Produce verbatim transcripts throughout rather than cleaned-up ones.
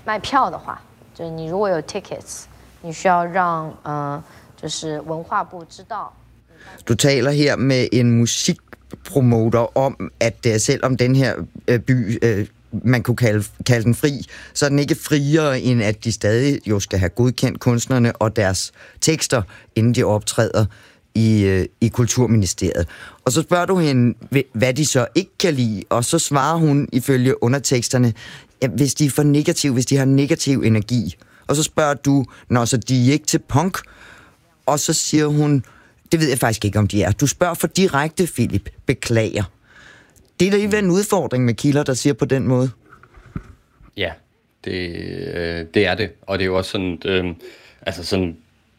卖票的话，就是你如果有 tickets， 你需要让呃，就是文化部知道。 Du taler her med en musikpromoter om, at øh, selvom den her øh, by, øh, man kunne kalde, kalde den fri, så er den ikke friere, end at de stadig jo skal have godkendt kunstnerne og deres tekster, inden de optræder i, øh, i Kulturministeriet. Og så spørger du hende, hvad de så ikke kan lide, og så svarer hun ifølge underteksterne, ja, hvis de er for negativ, hvis de har negativ energi. Og så spørger du, når så de er ikke til punk, og så siger hun, det ved jeg faktisk ikke, om de er. Du spørger for direkte, Philip. Beklager. Det er da alligevel en udfordring med kilder, der siger på den måde. Ja, det, øh, det er det. Og det er jo også sådan, øh, altså sådan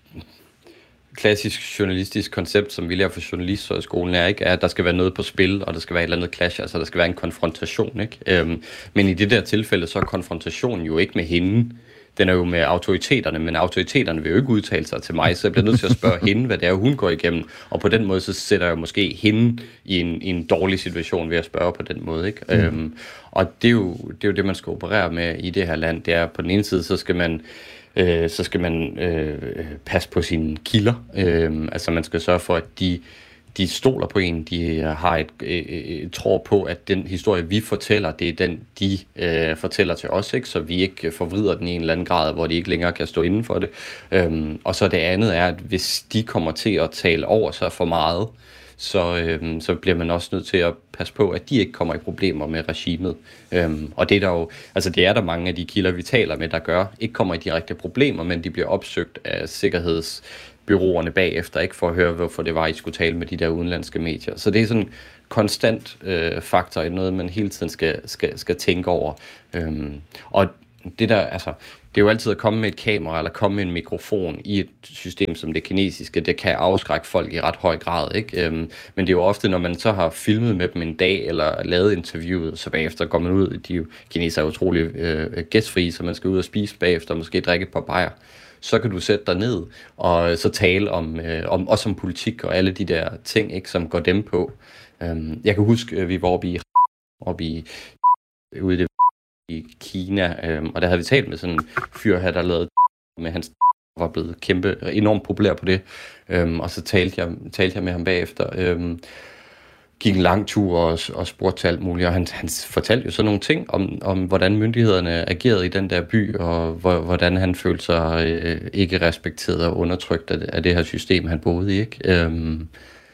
klassisk journalistisk koncept, som vi lærer for journalisthøjskolen, er, ikke, er, at der skal være noget på spil, og der skal være et eller andet clash, altså der skal være en konfrontation. Ikke? Øhm, men i det der tilfælde, så er konfrontationen jo ikke med hende. Den er jo med autoriteterne, men autoriteterne vil jo ikke udtale sig til mig, så jeg bliver nødt til at spørge hende, hvad det er, hun går igennem. Og på den måde, så sætter jeg måske hende i en, i en dårlig situation ved at spørge på den måde. Ikke? Mm. Øhm, og det er, jo, det er jo det, man skal operere med i det her land. Det er, på den ene side, så skal man, øh, så skal man øh, passe på sine kilder. Øh, altså man skal sørge for, at de... De stoler på en, de har et, et, et tror på, at den historie, vi fortæller, det er den, de øh, fortæller til os, ikke? Så vi ikke forvrider den i en eller anden grad, hvor de ikke længere kan stå inden for det. Øhm, og så det andet er, at hvis de kommer til at tale over sig for meget, så, øhm, så bliver man også nødt til at passe på, at de ikke kommer i problemer med regimet. Øhm, og det er der jo, altså det er der mange af de kilder, vi taler med, der gør, ikke kommer i direkte problemer, men de bliver opsøgt af sikkerheds byråerne bagefter, ikke for at høre, hvorfor det var, I skulle tale med de der udenlandske medier. Så det er sådan en konstant øh, faktor i noget, man hele tiden skal, skal, skal tænke over. Øhm, og det der, altså, det er jo altid at komme med et kamera eller komme med en mikrofon i et system som det kinesiske, det kan afskrække folk i ret høj grad, ikke? Øhm, men det er jo ofte, når man så har filmet med dem en dag eller lavet interviewet, så bagefter går man ud, de jo, kinesere er utrolig øh, gæstfrie, så man skal ud og spise bagefter, måske drikke et par bajer. Så kan du sætte dig ned og så tale om, øh, om også om politik og alle de der ting, ikke, som går dem på. Um, jeg kan huske, at vi var oppe i, oppe i ude i, det, i Kina, um, og der havde vi talt med sådan en fyr her, der lavede med hans var blevet kæmpe, enormt populær på det. Um, og så talte jeg, talte jeg med ham bagefter. Um, gik en lang tur og, og spurgte til alt muligt, og han, han fortalte jo så nogle ting om, om, hvordan myndighederne agerede i den der by, og hvor, hvordan han følte sig øh, ikke respekteret og undertrykt af, af det her system, han boede i. Ikke? Øhm,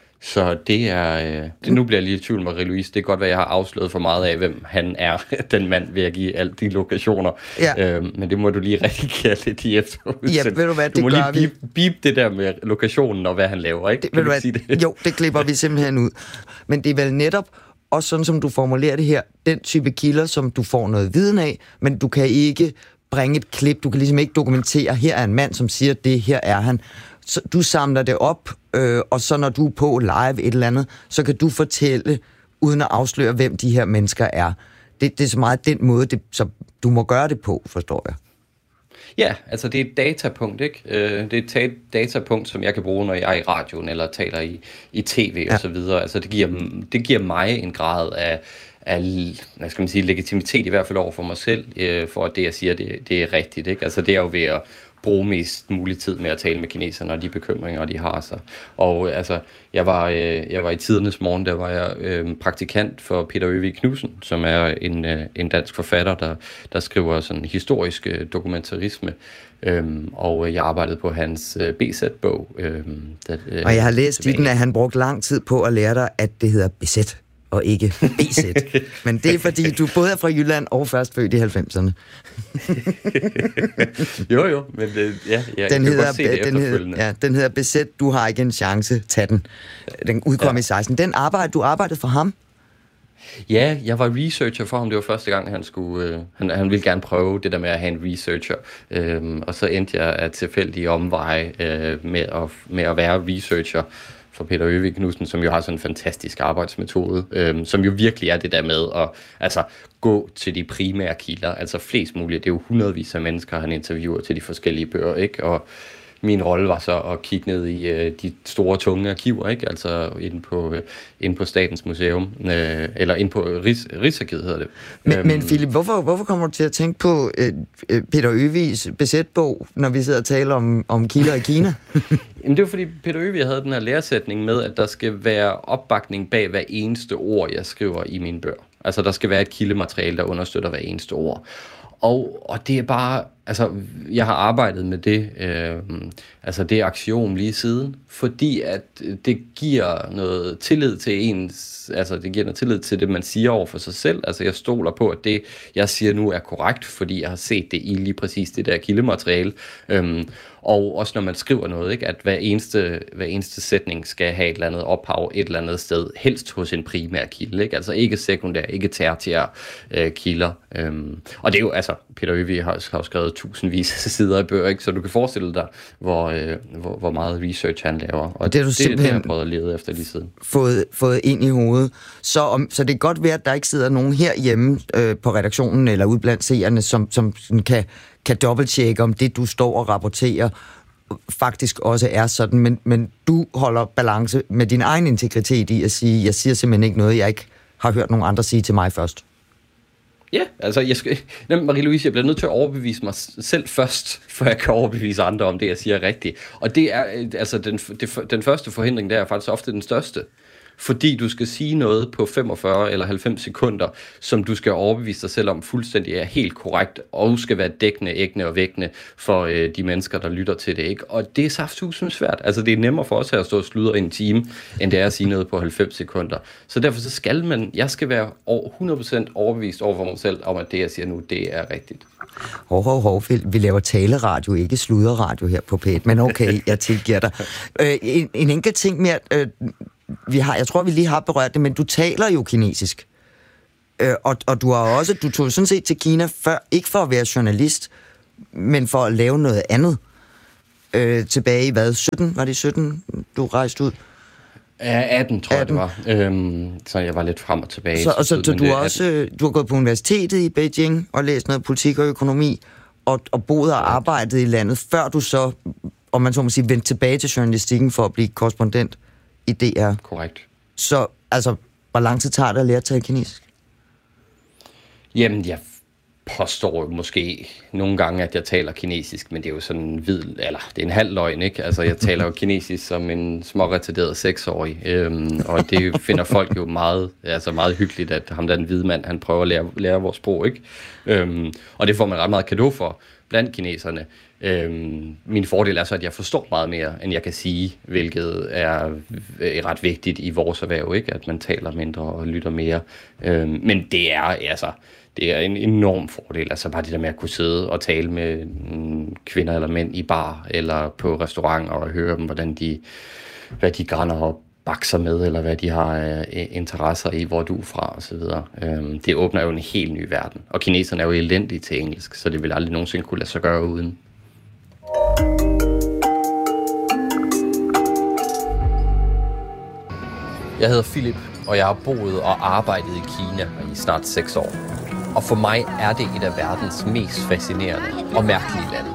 så det er... Øh, det, nu bliver jeg lige i tvivl med Marie-Louise. Det kan godt være, at jeg har afsløret for meget af, hvem han er, den mand, ved at give alle de lokationer. Ja. Øhm, men det må du lige rigtig lidt i efterudsæt. Ja, ved du hvad, det du må gør lige vi. Beep, beep det der med lokationen og hvad han laver, ikke? Det, ved du hvad, det? Jo, det klipper vi simpelthen ud. Men det er vel netop også sådan, som du formulerer det her, den type kilder, som du får noget viden af, men du kan ikke bringe et klip, du kan ligesom ikke dokumentere, her er en mand, som siger det, her er han. Så du samler det op, øh, og så når du er på live et eller andet, så kan du fortælle, uden at afsløre, hvem de her mennesker er. Det, det er så meget den måde, det, så du må gøre det på, forstår jeg. Ja, altså det er et datapunkt, ikke? Det er et datapunkt, som jeg kan bruge, når jeg er i radioen eller taler i, i tv og ja. Så videre. Altså det giver, det giver mig en grad af, af hvad skal man sige, legitimitet, i hvert fald over for mig selv, for at det, jeg siger, det, det er rigtigt, ikke? Altså det er jo ved at bruge mest mulig tid med at tale med kineserne og de bekymringer, de har sig. Og altså, jeg var, øh, jeg var i Tidernes Morgen, der var jeg øh, praktikant for Peter Øvig Knudsen, som er en, øh, en dansk forfatter, der, der skriver sådan historisk øh, dokumentarisme. Øhm, og jeg arbejdede på hans øh, B Z-bog. Øh, der, øh, og jeg har læst i den, at han brugte lang tid på at lære dig, at det hedder B Z og ikke B Z. Men det er fordi, du både er fra Jylland og først født i halvfemserne. jo, jo, men det, ja, jeg den kan hedder, godt se det den efterfølgende. Hedder, ja, den hedder B Z, du har ikke en chance, tag den. Den udkom ja. i seksten. Den arbejde, du arbejdede for ham? Ja, jeg var researcher for ham. Det var første gang, han skulle... Øh, han, han ville gerne prøve det der med at have en researcher. Øhm, og så endte jeg at tilfældige omveje øh, med, at, med at være researcher for Peter Øvig Knudsen, som jo har sådan en fantastisk arbejdsmetode, øhm, som jo virkelig er det der med at altså, gå til de primære kilder, altså flest muligt. Det er jo hundredvis af mennesker, han interviewer til de forskellige bøger, ikke? Og min rolle var så at kigge ned i øh, de store, tunge arkiver, ikke? Altså inde på, øh, inde på Statens Museum, øh, eller inde på Rigs, Rigsarkivet hedder det. Men, men Philip, hvorfor, hvorfor kommer du til at tænke på øh, Peter Øvigs besætbog, når vi sidder og taler om, om kilder i Kina? Jamen det var fordi Peter Øvig havde den her læresætning med, at der skal være opbakning bag hver eneste ord, jeg skriver i min bøger. Altså der skal være et kildemateriale, der understøtter hver eneste ord. Og, og det er bare, altså jeg har arbejdet med det, øh, altså det aksiom lige siden, fordi at det giver noget tillid til ens, altså det giver noget tillid til det, man siger over for sig selv. Altså jeg stoler på, at det, jeg siger nu er korrekt, fordi jeg har set det i lige præcis det der kildemateriale. Øhm, og også når man skriver noget, ikke, at hver eneste, hver eneste sætning skal have et eller andet ophav et eller andet sted, helst hos en primær kilde, ikke? Altså ikke sekundær, ikke tertiær øh, kilder. Øhm, og det er jo, altså, Peter Øvig har, har skrevet tusindvis af sider af bøger, ikke? Så du kan forestille dig, hvor, øh, hvor, hvor meget research han laver. Og det har du det, simpelthen det har jeg prøvet at lede efter lige siden. Fået, fået ind i hovedet. Så, om, så det er godt ved, at der ikke sidder nogen herhjemme øh, på redaktionen eller ude blandt seerne, som, som kan, kan dobbelttjekke, om det, du står og rapporterer, faktisk også er sådan, men, men du holder balance med din egen integritet i at sige, jeg siger simpelthen ikke noget, jeg ikke har hørt nogen andre sige til mig først. Ja, altså, jeg skal, Marie-Louise, jeg bliver nødt til at overbevise mig selv først, for jeg kan overbevise andre om det, jeg siger rigtigt. Og det er, altså, den, det, den første forhindring, der er faktisk ofte den største. Fordi du skal sige noget på femogfyrre eller halvfems sekunder, som du skal overbevise dig selv om fuldstændig er helt korrekt, og skal være dækkende, æggende og vækkende for øh, de mennesker, der lytter til det, ikke? Og det er saftsusende svært. Altså, det er nemmere for os her at stå og sludre i en time, end det er at sige noget på halvfems sekunder. Så derfor så skal man, jeg skal være hundrede procent overbevist over for mig selv, om at det, jeg siger nu, det er rigtigt. Hov, hov, hov, vi laver taleradio, ikke sludderradio her på P et, men okay, jeg tilgiver dig. Øh, en, en enkelt ting mere... Øh, Vi har, jeg tror, vi lige har berørt det, men du taler jo kinesisk. Øh, og, og du har også, du tog sådan set til Kina før, ikke for at være journalist, men for at lave noget andet. Øh, tilbage i hvad? sytten? Var det sytten, du rejste ud? Ja, atten tror atten. Jeg, det var. Øhm, så jeg var lidt frem og tilbage. Så, og så, så du, har også, du har gået på universitetet i Beijing og læst noget politik og økonomi, og, og boet og arbejdet i landet, før du så, om man så må sige, vendte tilbage til journalistikken for at blive korrespondent i D R. Korrekt. Så, altså, hvor lang tid tager det at lære at tale kinesisk? Jamen, jeg påstår måske nogle gange, at jeg taler kinesisk, men det er jo sådan en vid, eller det er en halv løgn, ikke? Altså, jeg taler jo kinesisk som en småretarderet seksårig, øhm, og det finder folk jo meget, altså meget hyggeligt, at ham der den hvide mand, han prøver at lære, lære vores sprog, ikke? Øhm, og det får man ret meget cadeau for blandt kineserne. Øhm, min fordel er så, at jeg forstår meget mere, end jeg kan sige, hvilket er ret vigtigt i vores erhverv, ikke? At man taler mindre og lytter mere. Øhm, men det er altså, det er en enorm fordel, altså bare det der med at kunne sidde og tale med mm, kvinder eller mænd i bar eller på restauranter og høre dem, hvordan de, hvad de grænder og bakser med, eller hvad de har af interesser i, hvor du er fra, og så videre. Øhm, det åbner jo en helt ny verden. Og kineserne er jo elendige til engelsk, så det vil aldrig nogensinde kunne lade sig gøre uden. Jeg hedder Philip, og jeg har boet og arbejdet i Kina i snart seks år. Og for mig er det et af verdens mest fascinerende og mærkelige lande.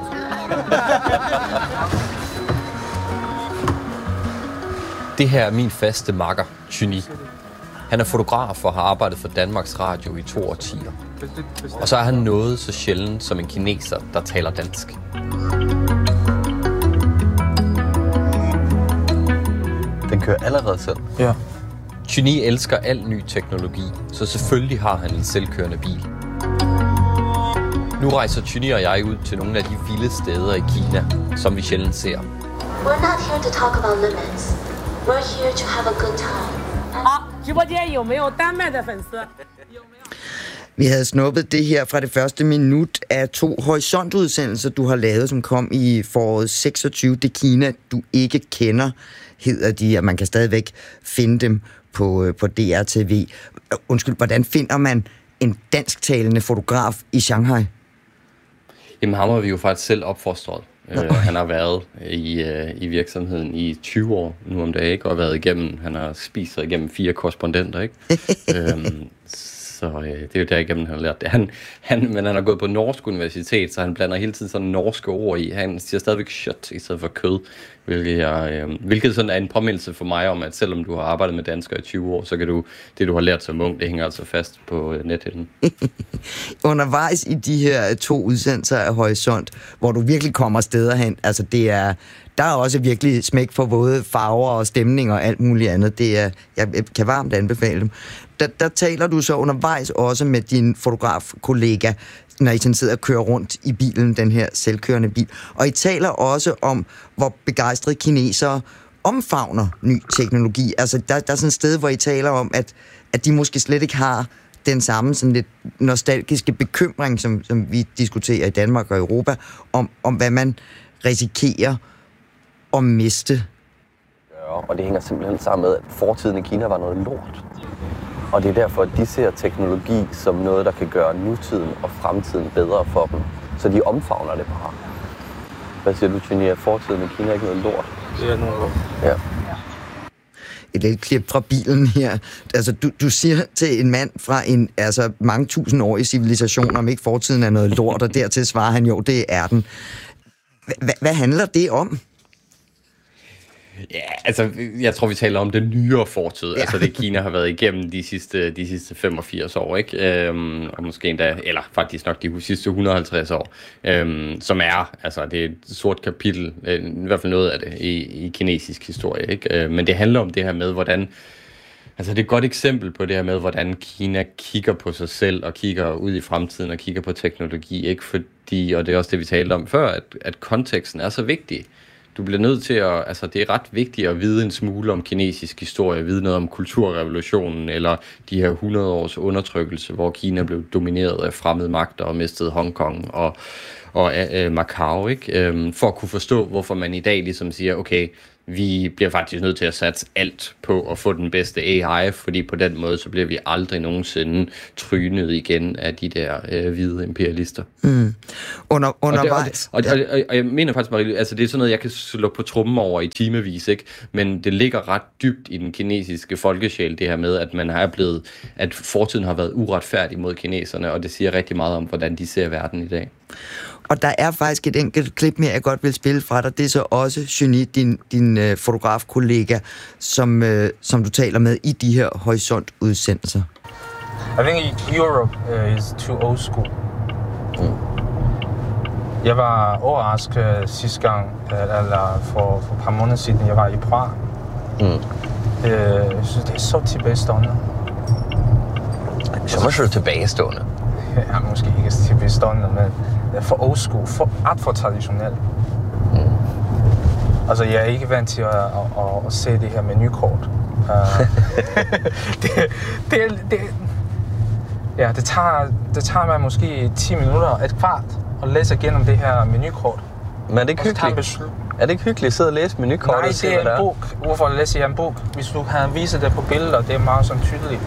Det her er min faste makker, Chuni. Han er fotograf og har arbejdet for Danmarks Radio i to årtier. Og så er han noget så sjældent som en kineser, der taler dansk. Den kører allerede selv. Ja. Chuni elsker al ny teknologi, så selvfølgelig har han en selvkørende bil. Nu rejser Chuni og jeg ud til nogle af de vilde steder i Kina, som vi sjældent ser. We're not here to talk about limits. We're here to have a good time. Vi havde snuppet det her fra det første minut af to horisontudsendelser, du har lavet, som kom i foråret seksogtyve. Det Kina, du ikke kender, hedder de, og man kan stadigvæk finde dem på, på D R T V. Undskyld, hvordan finder man en dansktalende fotograf i Shanghai? Jamen, ham har vi jo faktisk selv opfostret. Uh, han har været i, uh, i virksomheden i tyve år nu om dagen, ikke? Og været igennem, han har spist sig igennem fire korrespondenter, ikke? um, så Så øh, det er jo derigennem, han har lært det. Han, han, men han har gået på norsk universitet, så han blander hele tiden sådan norske ord i. Han siger stadigvæk kjøtt i stedet for kød, hvilket, jeg, øh, hvilket sådan er en påmindelse for mig om, at selvom du har arbejdet med dansker i tyve år, så kan du, det du har lært som ung, det hænger altså fast på øh, nethinden. Undervejs i de her to udsendelser af Horisont, hvor du virkelig kommer steder hen, altså det er, der er også virkelig smæk for både farver og stemning og alt muligt andet. Det er, jeg kan varmt anbefale dem. Der, der taler du så undervejs også med din fotografkollega, når I sådan sidder og kører rundt i bilen, den her selvkørende bil. Og I taler også om, hvor begejstrede kinesere omfavner ny teknologi. Altså, der, der er sådan et sted, hvor I taler om, at, at de måske slet ikke har den samme sådan lidt nostalgiske bekymring, som, som vi diskuterer i Danmark og Europa, om, om hvad man risikerer at miste. Ja, og det hænger simpelthen sammen med, at fortiden i Kina var noget lort. Og det er derfor, at de ser teknologi som noget, der kan gøre nutiden og fremtiden bedre for dem. Så de omfavner det bare. Hvad siger du, Tine? Er fortiden i Kina ikke noget lort? Det er noget lort. Ja. Et lille klip fra bilen her. Altså, du, du siger til en mand fra en altså, mange tusind år i civilisation, om ikke fortiden er noget lort, og dertil svarer han, jo, det er den. H- hvad handler det om? Ja, altså, jeg tror, vi taler om den nyere fortid. Ja. Altså, det Kina har været igennem de sidste, de sidste femogfirs år, ikke? Øhm, og måske endda, eller faktisk nok de sidste et hundrede og halvtreds år, øhm, som er, altså, det er et sort kapitel, øh, i hvert fald noget af det, i, i kinesisk historie, ikke? Øh, men det handler om det her med, hvordan, altså, det er et godt eksempel på det her med, hvordan Kina kigger på sig selv, og kigger ud i fremtiden, og kigger på teknologi, ikke? Fordi, og det er også det, vi talte om før, at, at konteksten er så vigtig. Du bliver nødt til at, altså det er ret vigtigt at vide en smule om kinesisk historie, vide noget om kulturrevolutionen, eller de her hundrede års undertrykkelse, hvor Kina blev domineret af fremmede magter og mistede Hongkong og, og øh, Macau, ikke? Øhm, for at kunne forstå, hvorfor man i dag ligesom siger, okay, vi bliver faktisk nødt til at satse alt på at få den bedste A I, fordi på den måde, så bliver vi aldrig nogensinde trynet igen af de der øh, hvide imperialister. Mm. Under, undervejs. Og, det, og, det, og, og, og jeg mener faktisk, Marie, altså det er sådan noget, jeg kan slå på trummen over i timevis, ikke? Men det ligger ret dybt i den kinesiske folkesjæl, det her med, at man har blevet, at fortiden har været uretfærdig mod kineserne, og det siger rigtig meget om, hvordan de ser verden i dag. Og der er faktisk et enkelt klip mere, jeg godt vil spille fra dig. Det er så også Juni, din, din øh, fotografkollega, som, øh, som du taler med i de her Horisont-udsendelser. I think Europe uh, is too old school. Mm. Jeg var overrasket sidste gang, eller for, for et par måneder siden, jeg var i Prag. Mm. Uh, jeg synes, det er så tilbagestående. Så er det tilbagestående? Ja, måske ikke tilbagestående, men for old school, for, ret for traditionel. Mm. Altså, jeg er ikke vant til at, at, at, at se det her menukort. Uh, det, det, det, ja, det tager, det tager mig måske ti minutter, et kvart, at læse igennem det her menukort. Men er det ikke hyggeligt? Er det ikke hyggeligt at sidde og læse menukortet? Nej, det er en bog. Hvorfor læser jeg en bog? Hvis du kan vise det på billeder, det er meget sådan tydeligt.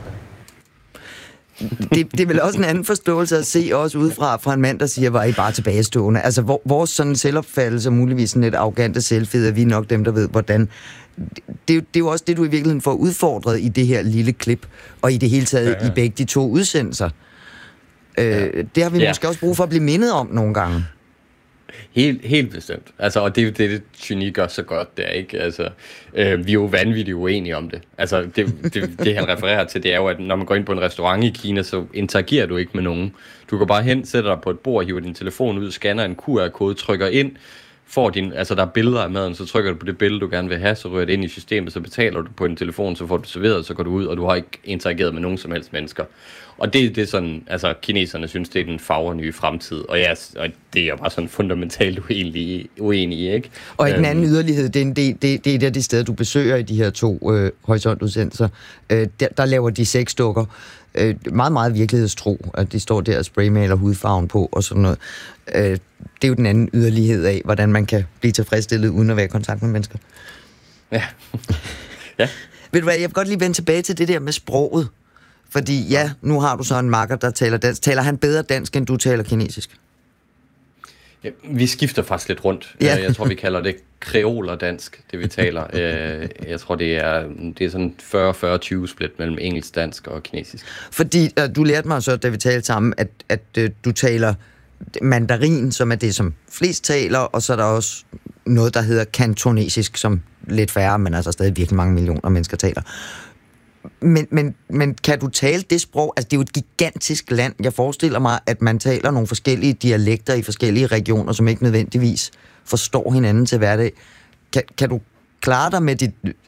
Det, det er vel også en anden forståelse at se også udefra fra en mand, der siger, var I bare tilbagestående. Altså, hvor, vores sådan selvopfattelse, muligvis sådan lidt arrogante selvfed, er vi nok dem, der ved, hvordan. Det, det er jo også det, du i virkeligheden får udfordret i det her lille klip, og i det hele taget ja, ja. i begge de to udsendelser. Øh, ja. Det har vi ja. måske også brug for at blive mindet om nogle gange. Helt, helt bestemt. Altså, og det er jo det, det Juni gør så godt der, ikke? Altså, øh, vi er jo vanvittigt uenige om det. Altså, det, det, det han refererer til, det er jo, at når man går ind på en restaurant i Kina, så interagerer du ikke med nogen. Du går bare hen, sætter dig på et bord, hiver din telefon ud, scanner en Q R-kode, trykker ind, får din, altså der er billeder af maden, så trykker du på det billede, du gerne vil have, så rører det ind i systemet, så betaler du på en telefon, så får du serveret, så går du ud, og du har ikke interageret med nogen som helst mennesker. Og det, det er sådan, altså kineserne synes, det er den fagre nye fremtid, og, ja, og det er jo bare sådan fundamentalt uenig, uenig i, ikke? Og i den anden yderlighed, det er, en, det, det, det er der de steder, du besøger i de her to øh, horisontudsendelser, øh, der, der laver de seks dukker, øh, meget, meget virkelighedstro, at de står der og spraymaler hudfarven på og sådan noget. Øh, det er jo den anden yderlighed af, hvordan man kan blive tilfredsstillet uden at være i kontakt med mennesker. Ja. Ja. Ved du hvad, jeg vil godt lige vende tilbage til det der med sproget. Fordi ja, nu har du så en makker, der taler dansk. Taler han bedre dansk, end du taler kinesisk? Ja, vi skifter faktisk lidt rundt. Ja. Jeg tror, vi kalder det kreoler-dansk, det vi taler. Jeg tror, det er, det er sådan fyrre fyrre tyve split mellem engelsk, dansk og kinesisk. Fordi uh, du lærte mig så, da vi talte sammen, at, at uh, du taler mandarin, som er det, som flest taler, og så er der også noget, der hedder kantonesisk, som lidt færre, men altså stadig virkelig mange millioner mennesker taler. Men, men, men kan du tale det sprog? Altså, det er jo et gigantisk land. Jeg forestiller mig, at man taler nogle forskellige dialekter i forskellige regioner, som ikke nødvendigvis forstår hinanden til hverdag. Kan, kan du klare dig med dit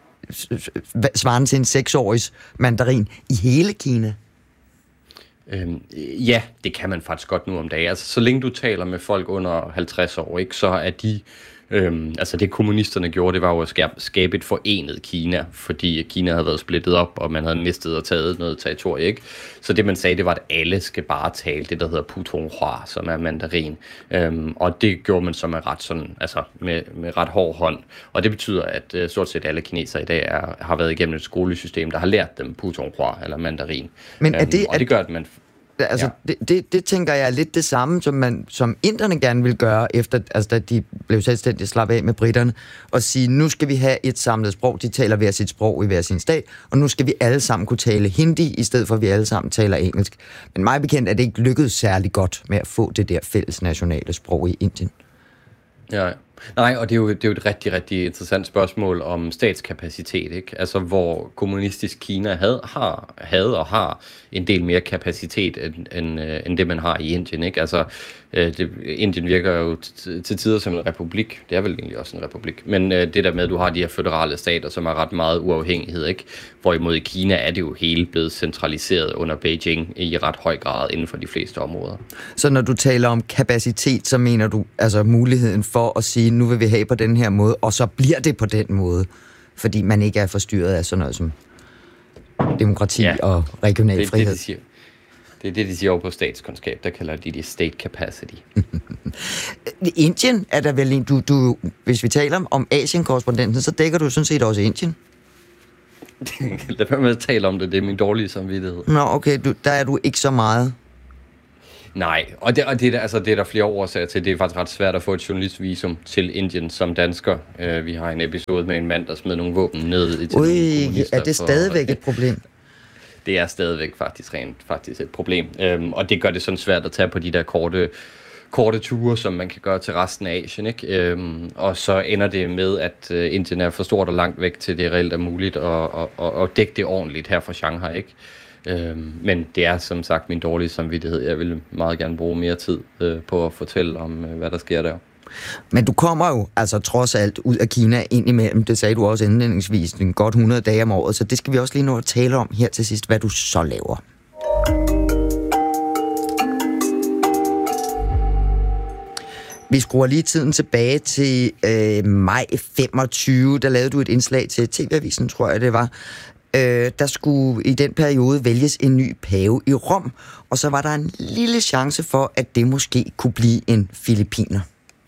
svaren til en seksårigs mandarin i hele Kina? Øhm, ja, det kan man faktisk godt nu om dagen. Altså, så længe du taler med folk under halvtreds år, ikke, så er de... Øhm, altså det kommunisterne gjorde, det var jo at skabe, skabe et forenet Kina, fordi Kina havde været splittet op, og man havde mistet og taget noget territorie, ikke? Så det man sagde, det var, at alle skal bare tale det, der hedder Putonghua, som er mandarin. Øhm, og det gjorde man så med ret, sådan, altså med, med ret hård hånd. Og det betyder, at uh, stort set alle kinesere i dag er, har været igennem et skolesystem, der har lært dem Putonghua, eller mandarin. Men er det, øhm, og det gør, at man... Altså, ja. det, det, det tænker jeg er lidt det samme, som, man, som inderne gerne vil gøre, efter altså, da de blev selvstændigt slappet af med britterne, og sige, nu skal vi have et samlet sprog, de taler hver sit sprog i hver sin stat, og nu skal vi alle sammen kunne tale hindi, i stedet for at vi alle sammen taler engelsk. Men mig bekendt er det ikke lykkedes særlig godt med at få det der fælles nationale sprog i Indien. Ja, nej, og det er, jo, det er jo et rigtig, rigtig interessant spørgsmål om statskapacitet, ikke? Altså, hvor kommunistisk Kina havde, har, havde og har en del mere kapacitet, end, end, end det, man har i Indien, ikke? Altså, det, Indien virker jo t- til tider som en republik. Det er vel egentlig også en republik. Men det der med, at du har de her føderale stater, som har ret meget uafhængighed, ikke? Hvorimod i Kina er det jo hele blevet centraliseret under Beijing i ret høj grad inden for de fleste områder. Så når du taler om kapacitet, så mener du altså muligheden for at sige, nu vil vi have på den her måde, og så bliver det på den måde, fordi man ikke er forstyrret af sådan noget som demokrati ja, og regional det, frihed. Det, de siger. Det er det, de siger over på statskundskab. Der kalder de det state capacity. Indien er der vel en... Du, du, hvis vi taler om Asien-korrespondenten, så dækker du sådan set også Indien. Lad være med at tale om det. Det er min dårlige samvittighed. Nå, okay. Du, der er du ikke så meget... Nej, og det, og det, er der, altså, det er der flere årsager til. Det er faktisk ret svært at få et journalistvisum til Indien som dansker. Uh, vi har en episode med en mand, der smed nogle våben ned i til Ui, nogle kommunister. Er det stadigvæk for, et problem? Det er stadigvæk faktisk rent faktisk et problem. Um, og det gør det sådan svært at tage på de der korte, korte ture, som man kan gøre til resten af Asien, ikke? Um, og så ender det med, at uh, Indien er for stort og langt væk til det reelt er muligt at, at, at, at dække det ordentligt her fra Shanghai, ikke? Øhm, men det er som sagt min dårlige samvittighed. Jeg vil meget gerne bruge mere tid øh, på at fortælle om, øh, hvad der sker der. Men du kommer jo altså trods alt ud af Kina ind imellem, det sagde du også indledningsvis, en godt hundrede dage om året, så det skal vi også lige nå at tale om her til sidst, hvad du så laver. Vi skruer lige tiden tilbage til øh, maj femogtyve, der lavede du et indslag til T V-avisen, tror jeg det var. Øh, der skulle i den periode vælges en ny pave i Rom, og så var der en lille chance for, at det måske kunne blive en filippiner.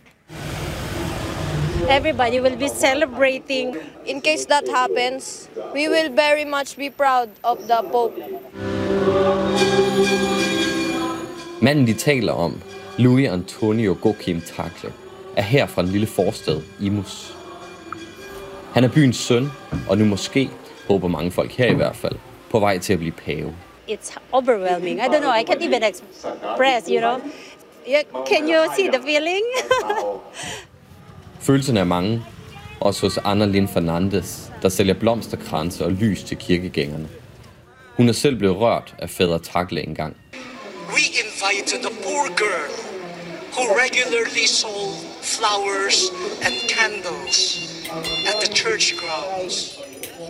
Everybody will be celebrating. In case that happens, we will very much be proud of the Pope. Manden, de taler om, Luis Antonio Joaquim Tagle, er her fra en lille forstad, Imus. Han er byens søn, og nu måske, håber mange folk her i hvert fald, på vej til at blive pave. It's overwhelming. I don't know. I can't even express, you know. Can you see the feeling? Følelserne er mange, også hos Ana Lin Fernandez, der sælger blomsterkranse og lys til kirkegængerne. Hun er selv blevet rørt af fader Tagle engang. We invited a poor girl who regularly sold flowers and candles at the church grounds.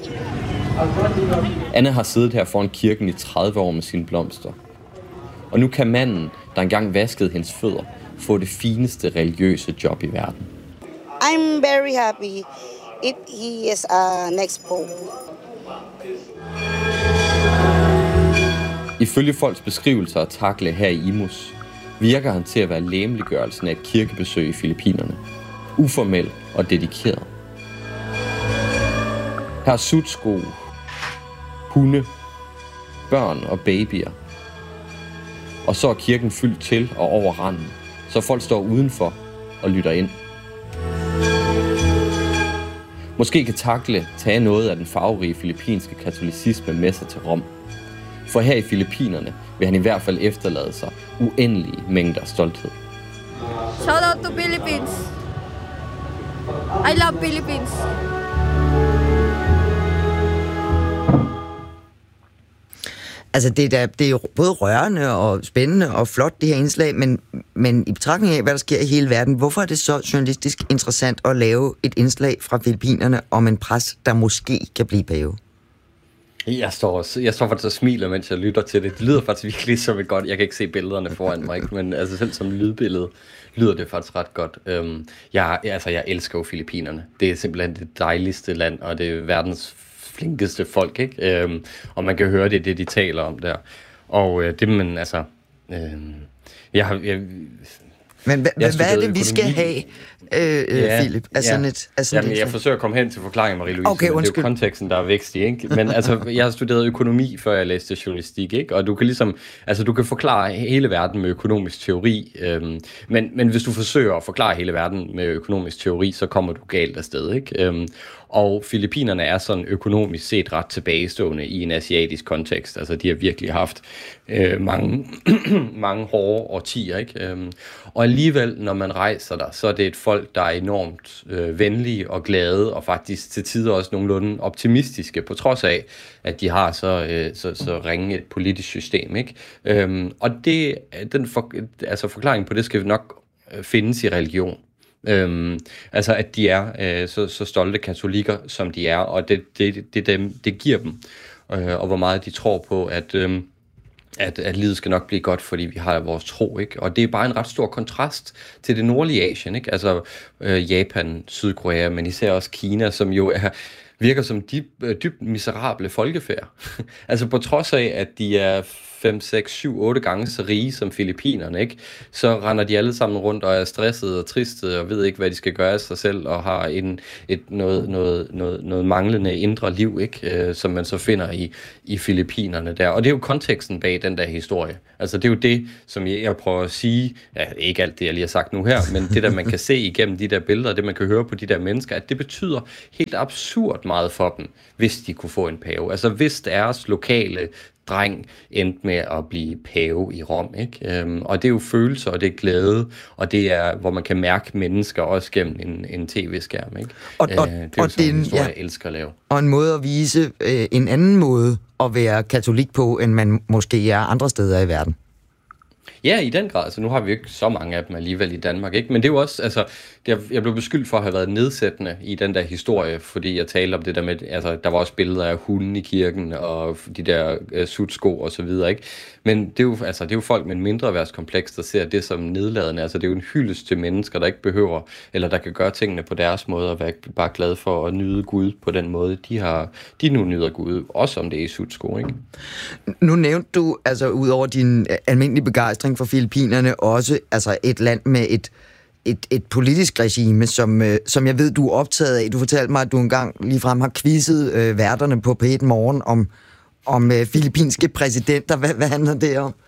Anna har siddet her foran kirken i tredive år med sine blomster. Og nu kan manden, der engang vaskede hendes fødder, få det fineste religiøse job i verden. I'm very happy if he is a next pope. Ifølge folks beskrivelser af Tagle her i Imus, virker han til at være legemliggørelsen af et kirkebesøg i Filippinerne. Uformel og dedikeret. Her er sutsko, hunde, børn og babyer. Og så er kirken fyldt til og over randen, så folk står udenfor og lytter ind. Måske kan Tagle tage noget af den farverige filippinske katolicisme med sig til Rom. For her i Filippinerne vil han i hvert fald efterlade sig uendelige mængder stolthed. Shout out to Philippines. I love Philippines. Altså, det er, da, det er både rørende og spændende og flot, det her indslag, men, men i betragtning af, hvad der sker i hele verden, hvorfor er det så journalistisk interessant at lave et indslag fra Filippinerne om en præst, der måske kan blive pave? Jeg står, jeg står faktisk og smiler, mens jeg lytter til det. Det lyder faktisk virkelig som et godt... Jeg kan ikke se billederne foran mig, ikke? Men altså selv som lydbillede lyder det faktisk ret godt. Øhm, jeg, altså, jeg elsker jo Filippinerne. Det er simpelthen det dejligste land, og det er verdens flinkeste folk, ikke? Øhm, og man kan høre det, det de taler om der. Og øh, det, men altså... Øh, jeg har... Jeg, Men hva, jeg hvad er det, økonomi. vi skal have, øh, ja, Philip? Altså ja. et, altså Jamen, et, jeg forsøger at komme hen til forklaringen, Marie-Louise, okay, men det er jo konteksten, der er vækstig, ikke? Men altså, jeg har studeret økonomi, før jeg læste journalistik, ikke? Og du kan ligesom, altså du kan forklare hele verden med økonomisk teori, øhm, men, men hvis du forsøger at forklare hele verden med økonomisk teori, så kommer du galt afsted, ikke? Øhm, og Filippinerne er sådan økonomisk set ret tilbagestående i en asiatisk kontekst. Altså, de har virkelig haft øh, mange, mange hårde årtier, ikke? Øhm, og alligevel, når man rejser der, så er det et folk, der er enormt øh, venlige og glade, og faktisk til tider også nogenlunde optimistiske, på trods af, at de har så, øh, så, så ringe et politisk system, ikke? Øhm, og det, den for, altså forklaringen på det skal nok findes i religion. Øhm, altså at de er øh, så, så stolte katolikker, som de er, og det, det, det, dem, det giver dem, øh, og hvor meget de tror på, at, øh, at, at livet skal nok blive godt, fordi vi har vores tro, ikke? Og det er bare en ret stor kontrast til det nordlige Asien, ikke? Altså øh, Japan, Sydkorea, men især også Kina, som jo er virker som dyb, dybt miserable folkefærd. Altså på trods af, at de er fem, seks, syv, otte gange så rige som Filippinerne, ikke? Så render de alle sammen rundt og er stressede og triste og ved ikke, hvad de skal gøre af sig selv, og har en, et, noget, noget, noget, noget manglende indre liv, ikke? Øh, som man så finder i, i Filippinerne der. Og det er jo konteksten bag den der historie. Altså det er jo det, som jeg, jeg prøver at sige, ja, ikke alt det, jeg lige har sagt nu her, men det der, man kan se igennem de der billeder, det man kan høre på de der mennesker, at det betyder helt absurd meget for dem, hvis de kunne få en pave. Altså hvis deres lokale dreng endte med at blive pave i Rom, ikke? Øhm, og det er jo følelser, og det er glæde, og det er, hvor man kan mærke mennesker også gennem en, en tv-skærm, ikke? Og, og, øh, det er jo og sådan det, en historie, ja. jeg elsker at lave. Og en måde at vise øh, en anden måde at være katolik på, end man måske er andre steder i verden. Ja, i den grad. Altså, nu har vi ikke så mange af dem alligevel i Danmark, ikke? Men det er jo også, altså, det, jeg blev beskyldt for at have været nedsættende i den der historie, fordi jeg talte om det der med, altså, der var også billeder af hunden i kirken, og de der uh, sutsko og så videre, ikke? Men det er jo, altså, det er jo folk med en mindreværdskompleks, der ser det som nedladende. Altså, det er jo en hyldest til mennesker, der ikke behøver, eller der kan gøre tingene på deres måde, og være bare glade for at nyde Gud på den måde, de har, de nu nyder Gud, også om det er i sutsko, ikke? Nu nævnte du, altså, ud over din almindelige begejstring for Filippinerne, også altså et land med et, et, et politisk regime, som, øh, som jeg ved, du er optaget af. Du fortalte mig, at du engang ligefrem har quizzet øh, værterne på P et Morgen om, om øh, filippinske præsidenter. Hvad, hvad handler det om?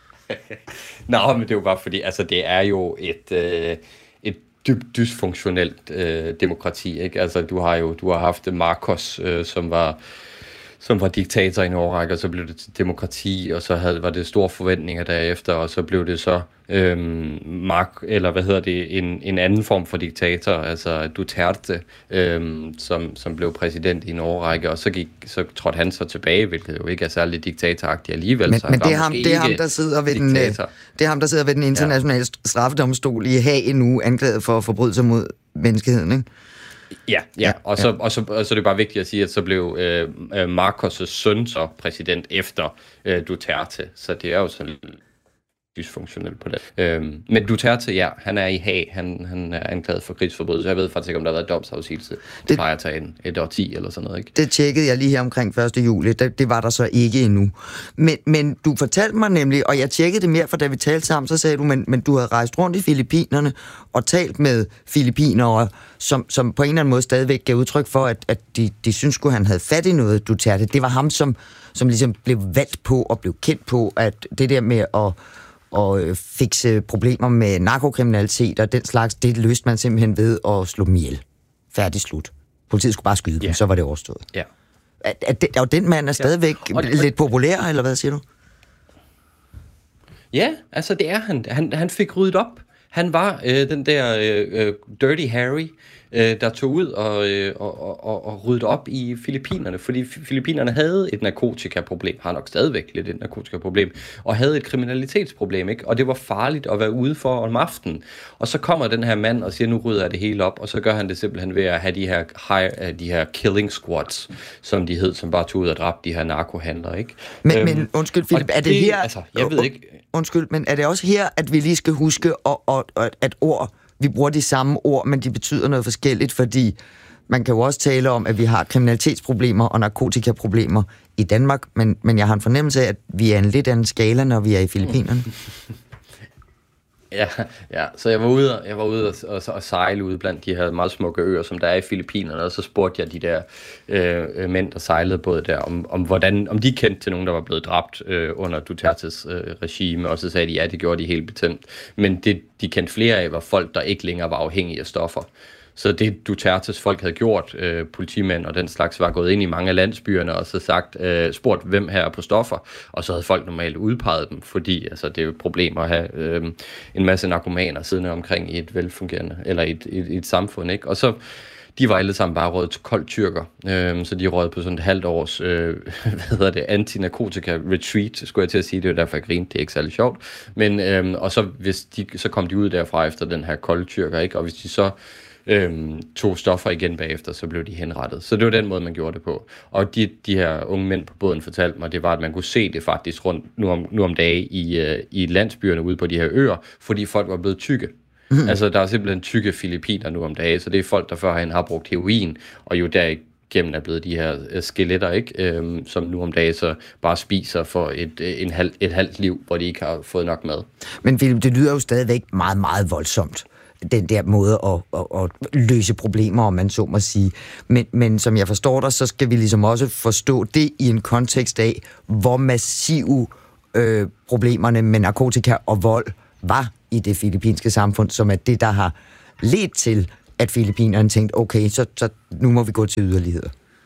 Nå, men det er jo bare fordi, altså det er jo et, øh, et dybt dysfunktionelt øh, demokrati, ikke? Altså du har jo du har haft Marcos, øh, som var som var diktator i en årrække, og så blev det til demokrati, og så havde, var det store forventninger derefter, og så blev det så øhm, Mark, eller hvad hedder det, en, en anden form for diktator, altså Duterte, øhm, som, som blev præsident i en årrække, og så, gik, så trådte han så tilbage, hvilket jo ikke er særlig diktatoragtigt alligevel. Men, så men det, er ham, det, er ham, der sidder ved den, det er ham, der sidder ved den internationale ja. straffedomstol i Haag nu, anklaget for at forbryde sig mod menneskeheden, ikke? Ja, ja. Og, så, ja. Og, så, og så er det bare vigtigt at sige, at så blev øh, Marcos' søn så præsident efter øh, Duterte, så det er jo sådan dysfunktionelt på det. Øhm, men Duterte, ja, han er i Haag, han, han er anklaget for krigsforbrydelse. Jeg ved faktisk ikke, om der har været domsafsigelse. Det, det plejer at tage en, et årti eller sådan noget, ikke? Det tjekkede jeg lige her omkring første juli. Det, det var der så ikke endnu. Men, men du fortalte mig nemlig, og jeg tjekkede det mere, for da vi talte sammen, så sagde du, men, men du havde rejst rundt i Filippinerne og talt med filippinere, som, som på en eller anden måde stadigvæk gav udtryk for, at, at de, de synes at han havde fat i noget, Duterte. Det var ham, som, som ligesom blev valgt på og blev kendt på, at det der med at og øh, fikse problemer med narkokriminalitet og den slags, det løste man simpelthen ved at slå dem ihjel. Færdig slut. Politiet skulle bare skyde dem, yeah. så var det overstået. Ja. Er, er, det, er den mand er stadigvæk ja. og, lidt populær, eller hvad siger du? Ja, altså det er han. Han, han fik ryddet op. Han var øh, den der øh, Dirty Harry, øh, der tog ud og, øh, og, og, og ryddede op i Filippinerne, fordi Filippinerne havde et narkotikaproblem, har nok stadigvæk lidt et narkotikaproblem, og havde et kriminalitetsproblem, ikke? Og det var farligt at være ude for om aftenen. Og så kommer den her mand og siger, nu rydder jeg det hele op, og så gør han det simpelthen ved at have de her, high, de her killing squads, som de hed, som bare tog ud og dræbte de her narkohandlere, ikke? Men, øhm, men undskyld, Philip, er det, det her... Altså, jeg ved ikke... Undskyld, men er det også her, at vi lige skal huske, og, og, og, at ord, vi bruger de samme ord, men de betyder noget forskelligt, fordi man kan jo også tale om, at vi har kriminalitetsproblemer og narkotikaproblemer i Danmark, men, men jeg har en fornemmelse af, at vi er en lidt anden skala, når vi er i Filippinerne. Ja, ja, så jeg var ude, jeg var ude og, og, og sejle ude blandt de her meget smukke øer, som der er i Filippinerne, og så spurgte jeg de der øh, mænd, der sejlede både der, om, om, hvordan, om de kendte til nogen, der var blevet dræbt øh, under Dutertes øh, regime, og så sagde de, ja, det gjorde de helt bestemt. Men det, de kendte flere af, var folk, der ikke længere var afhængige af stoffer. Så det Dutertes folk havde gjort, øh, politimænd og den slags, var gået ind i mange af landsbyerne og så sagt, øh, spurgt hvem her er på stoffer, og så havde folk normalt udpeget dem, fordi altså, det er jo et problem at have øh, en masse narkomaner siddende omkring i et velfungerende, eller i et, et, et samfund, ikke? Og så, de var alle sammen bare røget til koldt tyrker, øh, så de røget på sådan et halvt års, øh, hvad hedder det, anti-narkotika-retreat, skulle jeg til at sige, det er derfor jeg grinte, det er ikke særlig sjovt, men, øh, og så, hvis de, så kom de ud derfra efter den her kolde tyrker, ikke? Og hvis de så Øhm, tog stoffer igen bagefter, så blev de henrettet. Så det var den måde, man gjorde det på. Og de, de her unge mænd på båden fortalte mig, det var, at man kunne se det faktisk rundt nu om, nu om dage i, uh, i landsbyerne ude på de her øer, fordi folk var blevet tykke. Mm. Altså, der er simpelthen tykke filippiner nu om dage, så det er folk, der førhen har brugt heroin, og jo der gennem er blevet de her uh, skeletter, ikke? Øhm, som nu om dagen så bare spiser for et, en halv, et halvt liv, hvor de ikke har fået nok mad. Men Philip, det lyder jo stadigvæk meget, meget voldsomt, den der måde at, at, at løse problemer, om man så må sige. Men, men som jeg forstår dig, så skal vi ligesom også forstå det i en kontekst af, hvor massive øh, problemerne med narkotika og vold var i det filippinske samfund, som er det, der har ledt til, at filippinerne tænkte, okay, så, så nu må vi gå til yderligheder.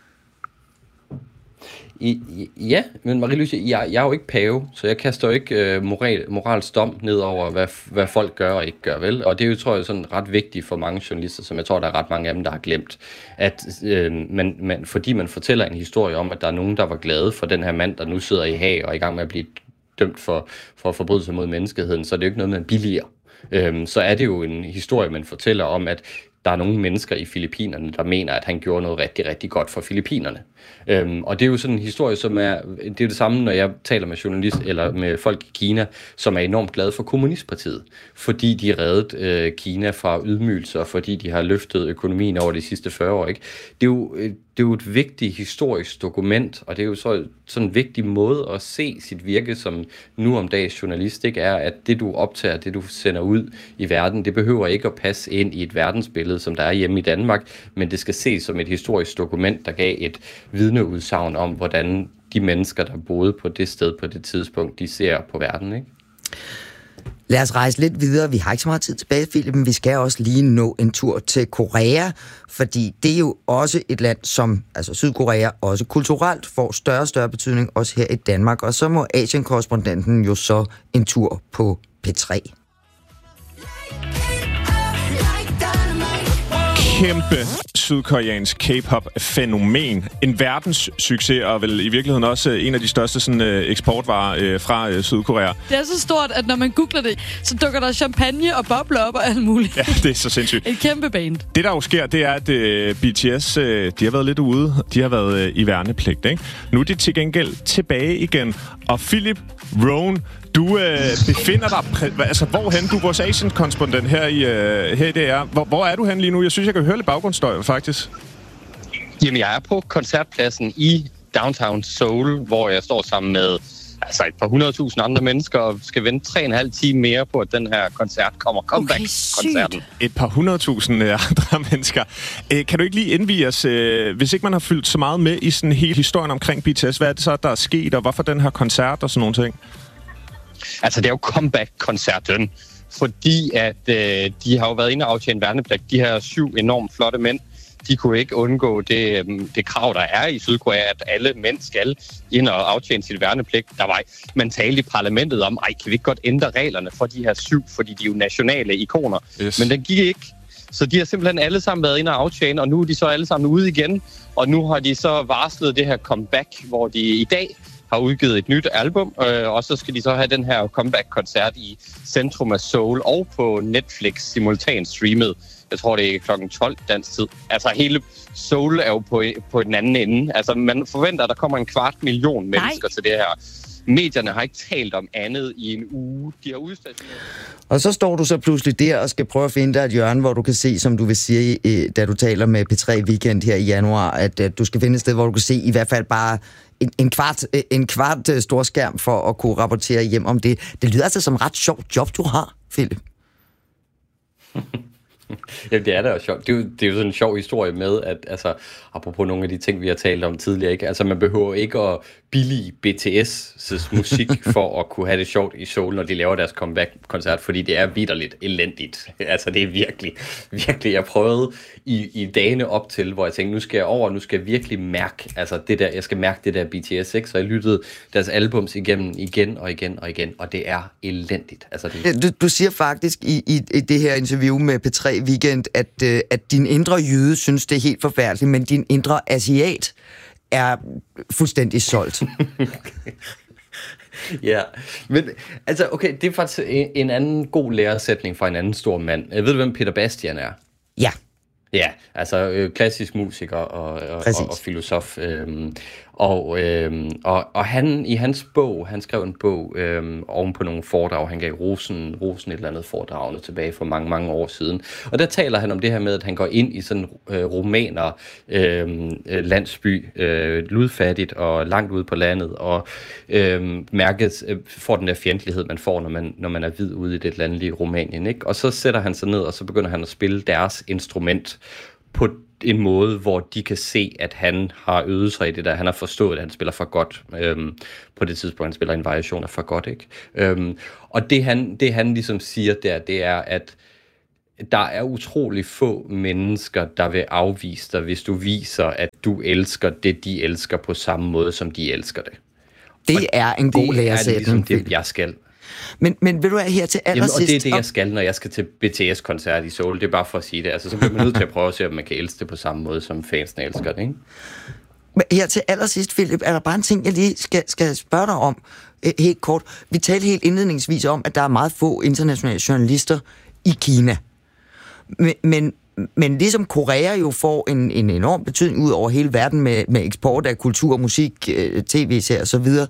I, ja, men Marie-Louise, jeg, jeg er jo ikke pave, så jeg kaster jo ikke øh, moral, moralsk dom ned over, hvad, hvad folk gør og ikke gør, vel? Og det er jo, tror jeg, sådan ret vigtigt for mange journalister, som jeg tror, der er ret mange af dem, der har glemt, at øh, man, man, fordi man fortæller en historie om, at der er nogen, der var glade for den her mand, der nu sidder i Haag og er i gang med at blive dømt for, for forbrydelser mod menneskeheden, så det er jo ikke noget, man billiger. Øhm, så er det jo en historie, man fortæller om, at der er nogle mennesker i Filippinerne, der mener, at han gjorde noget rigtig, rigtig godt for Filippinerne. Øhm, og det er jo sådan en historie, som er, det er det samme, når jeg taler med journalist eller med folk i Kina, som er enormt glade for kommunistpartiet, fordi de reddede øh, Kina fra ydmygelser, fordi de har løftet økonomien over de sidste fyrre år, ikke? Det er jo, det er jo et vigtigt historisk dokument, og det er jo så, sådan en vigtig måde at se sit virke som nu om dags journalist, ikke? Er, at det du optager, det du sender ud i verden, det behøver ikke at passe ind i et verdensbillede, som der er hjemme i Danmark, men det skal ses som et historisk dokument, der gav et vidneudsagn om, hvordan de mennesker, der boede på det sted på det tidspunkt, de ser på verden, ikke? Lad os rejse lidt videre. Vi har ikke så meget tid tilbage, Philip, men vi skal også lige nå en tur til Korea, fordi det er jo også et land, som, altså Sydkorea, også kulturelt får større og større betydning, også her i Danmark. Og så må Asien-korrespondenten jo så en tur på P tre. Kæmpe sydkoreansk K-pop-fænomen. En verdenssucces, og vel i virkeligheden også en af de største sådan, eksportvarer fra øh, Sydkorea. Det er så stort, at når man googler det, så dukker der champagne og bobler op og alt muligt. Ja, det er så sindssygt. Et kæmpe band. Det, der jo sker, det er, at øh, B T S, øh, de har været lidt ude. De har været øh, i værnepligt, ikke? Nu er de til gengæld tilbage igen. Og Philip Rohn, du øh, befinder dig... Præ- altså, hvorhen? Du er vores Asien-korrespondent her i, øh, her i D R. Hvor, hvor er du hen lige nu? Jeg synes, jeg kan høre lidt baggrundsstøj, faktisk. Jamen, jeg er på koncertpladsen i downtown Seoul, hvor jeg står sammen med altså et par hundredtusind andre mennesker og skal vente tre og en halv time mere på, at den her koncert kommer. Comeback-koncerten. Okay, et par hundredtusind andre mennesker. Øh, kan du ikke lige indvige os, øh, hvis ikke man har fyldt så meget med i sådan hele historien omkring B T S, hvad er det så, der er sket, og hvorfor den her koncert og sådan nogle ting? Altså, det er jo comeback-koncerten, fordi at øh, de har jo været inde og aftjene værnepligt. De her syv enormt flotte mænd, de kunne ikke undgå det, det krav, der er i Sydkorea, at alle mænd skal ind og aftjene sit værnepligt. Der var man talte i parlamentet om, ej, kan vi ikke godt ændre reglerne for de her syv, fordi de er jo nationale ikoner. Yes. Men den gik ikke. Så de har simpelthen alle sammen været inde og aftjene, og nu er de så alle sammen ude igen. Og nu har de så varslet det her comeback, hvor de i dag har udgivet et nyt album, øh, og så skal de så have den her comeback-koncert i Centrum af Seoul og på Netflix simultant streamet. Jeg tror, det er klokken tolv dansk tid. Altså, hele Seoul er jo på, på den anden ende. Altså, man forventer, at der kommer en kvart million mennesker Nej. til det her. Medierne har ikke talt om andet i en uge. De har udstationeret. Og så står du så pludselig der og skal prøve at finde dig et hjørne, hvor du kan se, som du vil sige, da du taler med P tre Weekend her i januar, at, at du skal finde et sted, hvor du kan se i hvert fald bare en, en kvart, en kvart storskærm for at kunne rapportere hjem om det. Det lyder altså som et ret sjovt job, du har, Philip. Ja, det er da også sjovt. Det er, jo, det er jo sådan en sjov historie med, at altså, apropos nogle af de ting, vi har talt om tidligere, ikke? Altså, man behøver ikke at billige B T S' musik for at kunne have det sjovt i Seoul, når de laver deres comeback-koncert, fordi det er vitterligt elendigt. Altså, det er virkelig, virkelig. Jeg prøvede i, i dagene op til, hvor jeg tænkte, nu skal jeg over, nu skal jeg virkelig mærke, altså det der, jeg skal mærke det der B T S, ikke? Så jeg lyttede deres albums igennem igen og igen og igen, og det er elendigt. Altså, det... du, du siger faktisk i, i, i det her interview med P tre Weekend, at, at din indre jøde synes, det er helt forfærdeligt, men din indre asiat er fuldstændig solgt. Ja, men altså, okay, det er faktisk en, en anden god læresætning fra en anden stor mand. Jeg ved du, hvem Peter Bastian er? Ja. Ja, altså øh, klassisk musiker og, og, og, og filosof. Øhm, og, øhm, og, og han, i hans bog, han skrev en bog øhm, oven på nogle foredrag, han gav Rosen, Rosen et eller andet foredragene tilbage for mange, mange år siden. Og der taler han om det her med, at han går ind i sådan en øh, romaner øh, landsby, øh, ludfattigt og langt ude på landet, og øh, mærket, øh, får den der fjendtlighed, man får, når man, når man er hvid ude i det landlige Rumænien, ikke? Og så sætter han sig ned, og så begynder han at spille deres instrument på en måde, hvor de kan se, at han har øvet sig i det der. Han har forstået, at han spiller for godt. Øhm, på det tidspunkt, han spiller en variation af for godt, ikke? Øhm, og det han, det han ligesom siger der, det er, at der er utrolig få mennesker, der vil afvise dig, hvis du viser, at du elsker det, de elsker på samme måde, som de elsker det. Det og er en god læresætning. Det er ligesom det, jeg skal. Men, men vil du have her til allersidst... Jamen, og det er det, jeg skal, når jeg skal til B T S-koncert i Seoul. Det er bare for at sige det. Altså, så bliver man nødt til at prøve at se, om man kan elske det på samme måde, som fansene elsker det, ikke? Men her til allersidst, Philip, er der bare en ting, jeg lige skal, skal spørge dig om helt kort. Vi talte helt indledningsvis om, at der er meget få internationale journalister i Kina. Men, men, men ligesom Korea jo får en, en enorm betydning ud over hele verden med, med eksport af kultur, musik, tv-serier og så videre,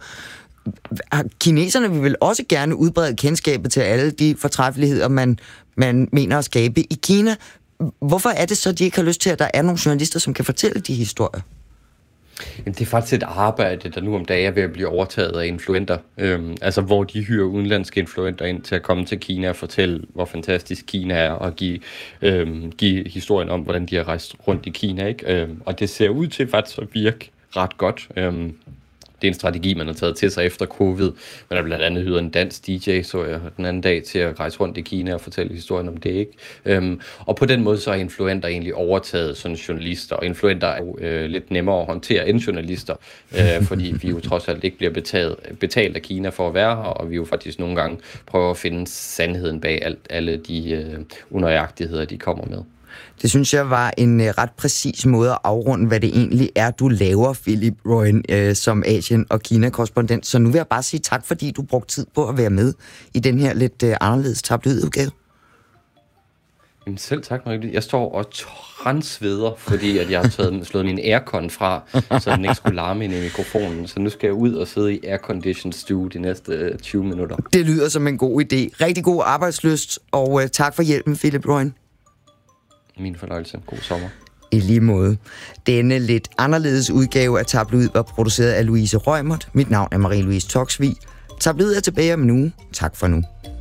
kineserne vil vel også gerne udbrede kendskabet til alle de fortræffeligheder, man, man mener at skabe i Kina. Hvorfor er det så, at de ikke har lyst til, at der er nogle journalister, som kan fortælle de historier? Jamen, det er faktisk et arbejde, der nu om dagen er ved at blive overtaget af influenter. Øhm, altså, hvor de hyrer udenlandske influenter ind til at komme til Kina og fortælle, hvor fantastisk Kina er, og give, øhm, give historien om, hvordan de har rejst rundt i Kina, ikke? Øhm, og det ser ud til faktisk at virke ret godt. Øhm, Det er en strategi, man har taget til sig efter covid. Man har blandt andet hyret en dansk D J, så jeg den anden dag, til at rejse rundt i Kina og fortælle historien om det, ikke? Øhm, og på den måde så er influenter egentlig overtaget sådan journalister, og influenter er jo øh, lidt nemmere at håndtere end journalister, øh, fordi vi jo trods alt ikke bliver betalt, betalt af Kina for at være her, og vi jo faktisk nogle gange prøver at finde sandheden bag alt, alle de øh, unøjagtigheder, de kommer med. Det synes jeg var en uh, ret præcis måde at afrunde, hvad det egentlig er, du laver, Philip Royen, uh, som Asien- og Kina-korrespondent. Så nu vil jeg bare sige tak, fordi du brugte tid på at være med i den her lidt uh, anderledes tabloidudgave. Jamen selv tak, Marie. Jeg står og transveder, fordi at jeg har taget, slået min aircon fra, så den ikke skulle larme ind i mikrofonen. Så nu skal jeg ud og sidde i airconditioned stue de næste tyve minutter. Det lyder som en god idé. Rigtig god arbejdslyst, og uh, tak for hjælpen, Philip Royen. Min fornøjelse. God sommer. I lige måde. Denne lidt anderledes udgave af Tabloid var produceret af Louise Reumert. Mit navn er Marie-Louise Toksvig. Tabloid er tilbage om en uge. Tak for nu.